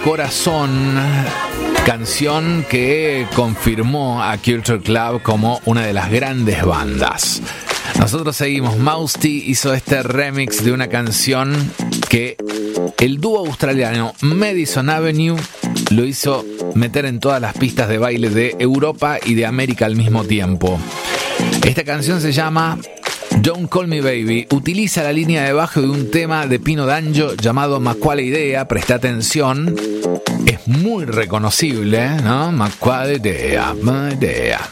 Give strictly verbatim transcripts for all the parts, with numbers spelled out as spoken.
Corazón, canción que confirmó a Culture Club como una de las grandes bandas. Nosotros seguimos. Mouse T hizo este remix de una canción que el dúo australiano Madison Avenue lo hizo meter en todas las pistas de baile de Europa y de América al mismo tiempo. Esta canción se llama Don't Call Me Baby. Utiliza la línea de bajo de un tema de Pino D'Angio llamado Ma Quale Idea. Presta atención. Es muy reconocible, ¿no? Ma Quale Idea, Ma Idea.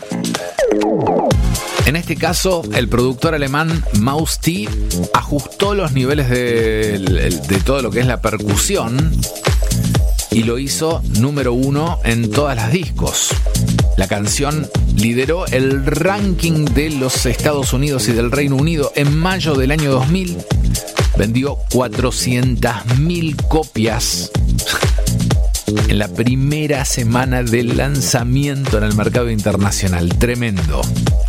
En este caso, el productor alemán Mouse T ajustó los niveles de, de todo lo que es la percusión y lo hizo número uno en todas las discos. La canción lideró el ranking de los Estados Unidos y del Reino Unido en mayo del año dos mil. Vendió cuatrocientas mil copias en la primera semana del lanzamiento en el mercado internacional. Tremendo.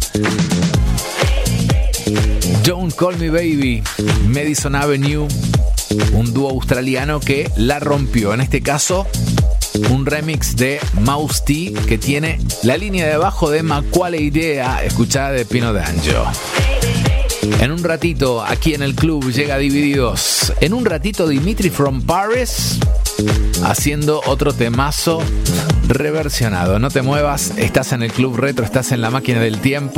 Don't Call Me Baby, Madison Avenue, un dúo australiano que la rompió. En este caso, un remix de Mouse T que tiene la línea de bajo de Ma Quale Idea, escuchada de Pino D'Angio. En un ratito, aquí en el club, llega Divididos. En un ratito, Dimitri from Paris haciendo otro temazo reversionado. No te muevas, estás en el Club Retro, estás en la máquina del tiempo.